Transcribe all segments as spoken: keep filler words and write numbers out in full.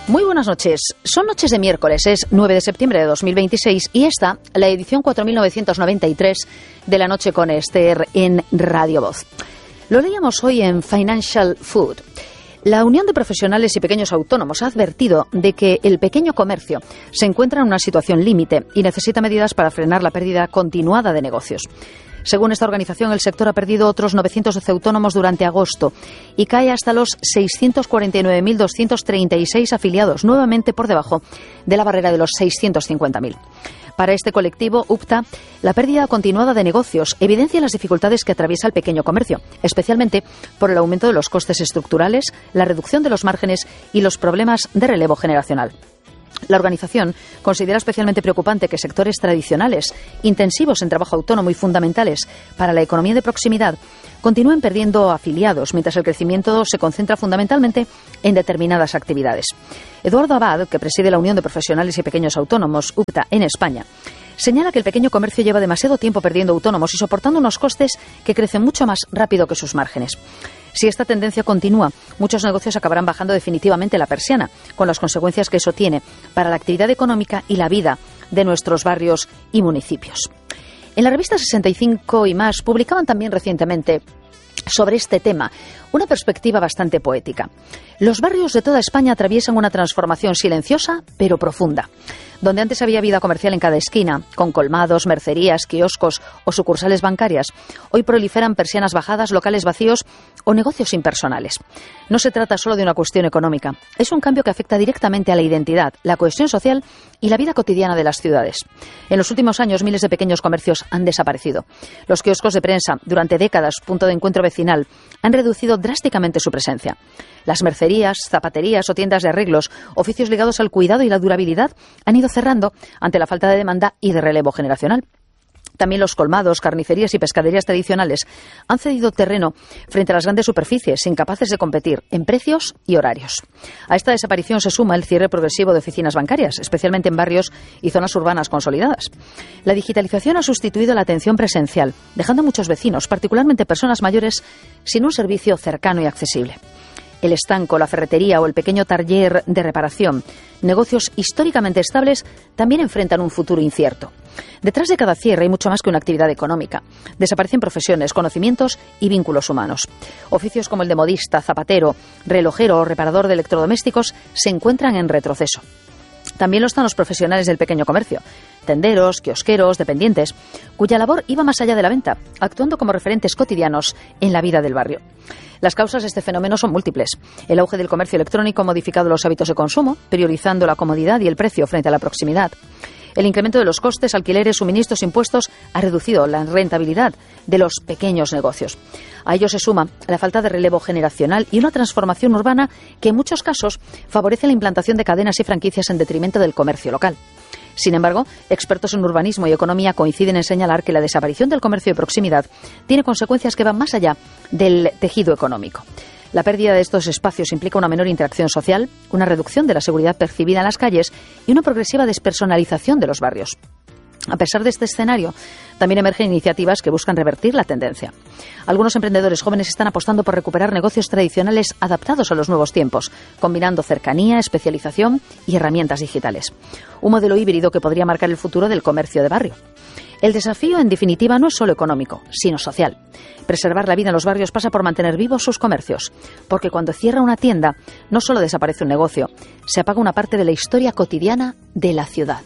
Muy buenas noches. Son noches de miércoles, es nueve de septiembre de dos mil veintiséis y esta, la edición cuatro mil novecientos noventa y tres de La Noche con Esther en Radio Voz. Lo leíamos hoy en Financial Food. La Unión de Profesionales y Pequeños Autónomos ha advertido de que el pequeño comercio se encuentra en una situación límite y necesita medidas para frenar la pérdida continuada de negocios. Según esta organización, el sector ha perdido otros novecientos doce autónomos durante agosto y cae hasta los seiscientos cuarenta y nueve mil doscientos treinta y seis afiliados, nuevamente por debajo de la barrera de los seiscientos cincuenta mil. Para este colectivo, U P T A, la pérdida continuada de negocios evidencia las dificultades que atraviesa el pequeño comercio, especialmente por el aumento de los costes estructurales, la reducción de los márgenes y los problemas de relevo generacional. La organización considera especialmente preocupante que sectores tradicionales, intensivos en trabajo autónomo y fundamentales para la economía de proximidad, continúen perdiendo afiliados, mientras el crecimiento se concentra fundamentalmente en determinadas actividades. Eduardo Abad, que preside la Unión de Profesionales y Pequeños Autónomos, U P T A, en España, señala que el pequeño comercio lleva demasiado tiempo perdiendo autónomos y soportando unos costes que crecen mucho más rápido que sus márgenes. Si esta tendencia continúa, muchos negocios acabarán bajando definitivamente la persiana, con las consecuencias que eso tiene para la actividad económica y la vida de nuestros barrios y municipios. En la revista sesenta y cinco y más publicaban también recientemente sobre este tema una perspectiva bastante poética. Los barrios de toda España atraviesan una transformación silenciosa pero profunda. Donde antes había vida comercial en cada esquina, con colmados, mercerías, kioscos o sucursales bancarias, hoy proliferan persianas bajadas, locales vacíos o negocios impersonales. No se trata solo de una cuestión económica, es un cambio que afecta directamente a la identidad, la cohesión social y la vida cotidiana de las ciudades. En los últimos años, miles de pequeños comercios han desaparecido. Los kioscos de prensa, durante décadas punto de encuentro vecinal, han reducido drásticamente su presencia. Las mercerías, zapaterías o tiendas de arreglos, oficios ligados al cuidado y la durabilidad, han ido cerrando ante la falta de demanda y de relevo generacional. También los colmados, carnicerías y pescaderías tradicionales han cedido terreno frente a las grandes superficies, incapaces de competir en precios y horarios. A esta desaparición se suma el cierre progresivo de oficinas bancarias, especialmente en barrios y zonas urbanas consolidadas. La digitalización ha sustituido la atención presencial, dejando a muchos vecinos, particularmente personas mayores, sin un servicio cercano y accesible. El estanco, la ferretería o el pequeño taller de reparación, negocios históricamente estables, también enfrentan un futuro incierto. Detrás de cada cierre hay mucho más que una actividad económica. Desaparecen profesiones, conocimientos y vínculos humanos. Oficios como el de modista, zapatero, relojero o reparador de electrodomésticos se encuentran en retroceso. También lo están los profesionales del pequeño comercio, tenderos, kiosqueros, dependientes, cuya labor iba más allá de la venta, actuando como referentes cotidianos en la vida del barrio. Las causas de este fenómeno son múltiples. El auge del comercio electrónico ha modificado los hábitos de consumo, priorizando la comodidad y el precio frente a la proximidad. El incremento de los costes, alquileres, suministros, impuestos ha reducido la rentabilidad de los pequeños negocios. A ello se suma la falta de relevo generacional y una transformación urbana que en muchos casos favorece la implantación de cadenas y franquicias en detrimento del comercio local. Sin embargo, expertos en urbanismo y economía coinciden en señalar que la desaparición del comercio de proximidad tiene consecuencias que van más allá del tejido económico. La pérdida de estos espacios implica una menor interacción social, una reducción de la seguridad percibida en las calles y una progresiva despersonalización de los barrios. A pesar de este escenario, también emergen iniciativas que buscan revertir la tendencia. Algunos emprendedores jóvenes están apostando por recuperar negocios tradicionales adaptados a los nuevos tiempos, combinando cercanía, especialización y herramientas digitales. Un modelo híbrido que podría marcar el futuro del comercio de barrio. El desafío, en definitiva, no es solo económico, sino social. Preservar la vida en los barrios pasa por mantener vivos sus comercios, porque cuando cierra una tienda, no solo desaparece un negocio, se apaga una parte de la historia cotidiana de la ciudad.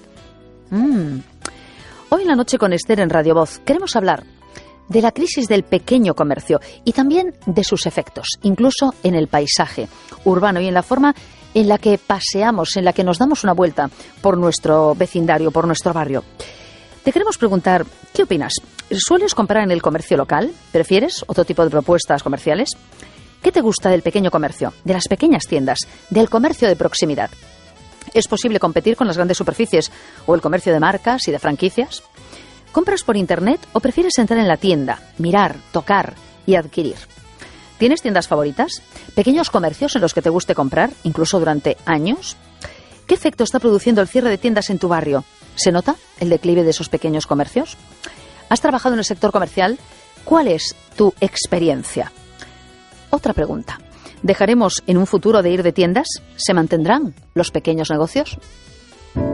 Mm. Hoy en La Noche con Esther en Radio Voz queremos hablar de la crisis del pequeño comercio y también de sus efectos, incluso en el paisaje urbano y en la forma en la que paseamos, en la que nos damos una vuelta por nuestro vecindario, por nuestro barrio. Te queremos preguntar, ¿qué opinas? ¿Sueles comprar en el comercio local? ¿Prefieres otro tipo de propuestas comerciales? ¿Qué te gusta del pequeño comercio, de las pequeñas tiendas, del comercio de proximidad? ¿Es posible competir con las grandes superficies o el comercio de marcas y de franquicias? ¿Compras por internet o prefieres entrar en la tienda, mirar, tocar y adquirir? ¿Tienes tiendas favoritas? ¿Pequeños comercios en los que te guste comprar, incluso durante años? ¿Qué efecto está produciendo el cierre de tiendas en tu barrio? ¿Se nota el declive de esos pequeños comercios? ¿Has trabajado en el sector comercial? ¿Cuál es tu experiencia? Otra pregunta. ¿Dejaremos en un futuro de ir de tiendas? ¿Se mantendrán los pequeños negocios?